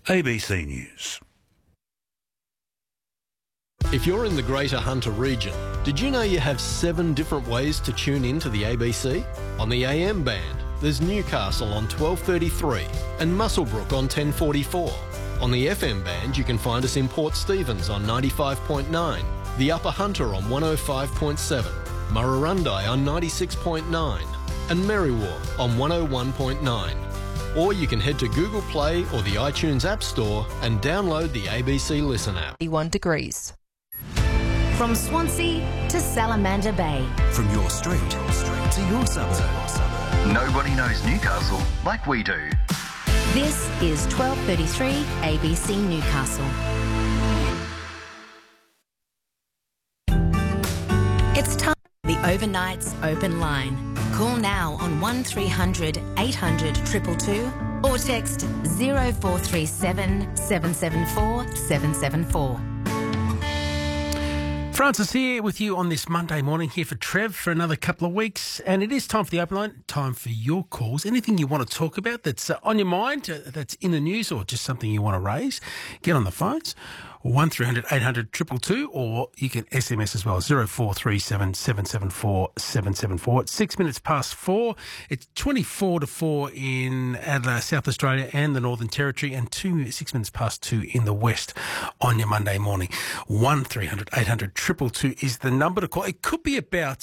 ABC News. If you're in the Greater Hunter region, did you know you have 7 different ways to tune in to the ABC? On the AM band, there's Newcastle on 1233 and Muswellbrook on 1044. On the FM band, you can find us in Port Stephens on 95.9, the Upper Hunter on 105.7, Murrurundi on 96.9 and Merriwa on 101.9. Or you can head to Google Play or the iTunes App Store and download the ABC Listen app. 31 degrees. From Swansea to Salamander Bay. From your street to your suburb. Nobody knows Newcastle like we do. This is 1233 ABC Newcastle. It's time for the Overnights Open Line. Call now on 1300 800 222 or text 0437 774 774. Francis here with you on this Monday morning, here for Trev for another couple of weeks, and it is time for the open line, time for your calls. Anything you want to talk about that's on your mind, that's in the news, or just something you want to raise, get on the phones, 1300 800 222, or you can SMS as well, 0437 774 774. It's 6 minutes past 4. It's 24 to 4 in South Australia and the Northern Territory, and 6 minutes past 2 in the West on your Monday morning. 1300 800 222 is the number to call. It could be about